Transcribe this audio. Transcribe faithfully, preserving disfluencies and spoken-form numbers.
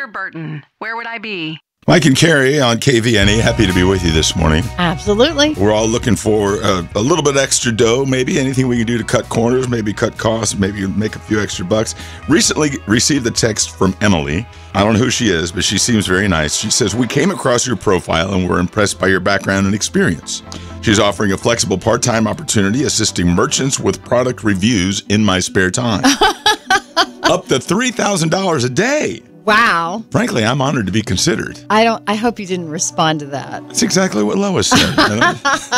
Burton. Where would I be? Mike and Carrie on K V N E. Happy to be with you this morning. Absolutely. We're all looking for a, a little bit extra dough, maybe anything we can do to cut corners, maybe cut costs, maybe make a few extra bucks. Recently received a text from Emily. I don't know who she is, but she seems very nice. She says, we came across your profile and were impressed by your background and experience. She's offering a flexible part-time opportunity assisting merchants with product reviews in my spare time. Up to three thousand dollars a day. Wow. Frankly, I'm honored to be considered. I don't. I hope you didn't respond to that. That's exactly what Lois said.